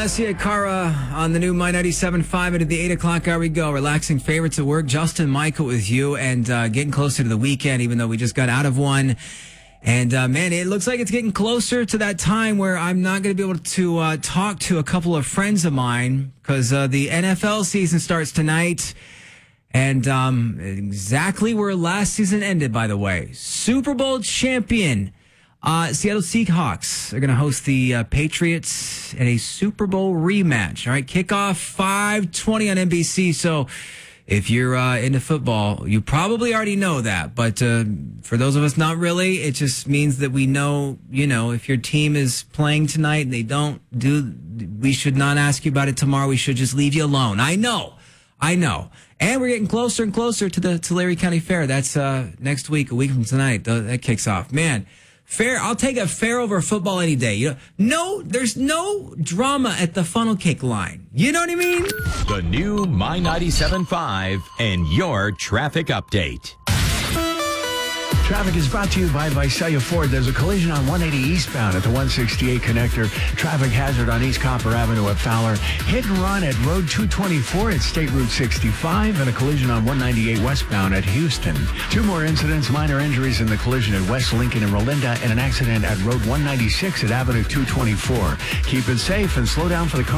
Alessia Cara on the new My 97.5 into the 8 o'clock hour we go. Relaxing favorites at work. Justin Michael with you and getting closer to the weekend, even though we just got out of one. And, man, it looks like it's getting closer to that time where I'm not going to be able to talk to a couple of friends of mine because the NFL season starts tonight. And exactly where last season ended, by the way. Super Bowl champion. Seattle Seahawks are going to host the Patriots in a Super Bowl rematch. All right, kickoff 5:20 on NBC. So if you're into football, you probably already know that. But for those of us not really, it just means that we know, if your team is playing tonight and they don't we should not ask you about it tomorrow. We should just leave you alone. I know. And we're getting closer and closer to the Tulare County Fair. That's next week, a week from tonight. That kicks off. Man. Fair, I'll take a fair over football any day. There's no drama at the funnel cake line. You know what I mean? The new My 97.5 and your traffic update. Traffic is brought to you by Visalia Ford. There's a collision on 180 eastbound at the 168 connector. Traffic hazard on East Copper Avenue at Fowler. Hit and run at Road 224 at State Route 65 and a collision on 198 westbound at Houston. Two more incidents, minor injuries in the collision at West Lincoln and Rolinda and an accident at Road 196 at Avenue 224. Keep it safe and slow down for the